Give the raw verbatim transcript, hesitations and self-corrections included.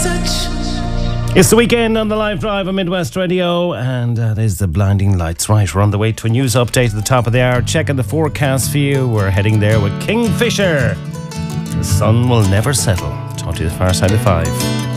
It's the weekend on the live drive on Midwest Radio, and uh, there's the blinding lights. Right, we're on the way to a news update at the top of the hour. Checking the forecast for you. We're heading there with Kingfisher. The sun will never settle. Talk to you at the far side of five.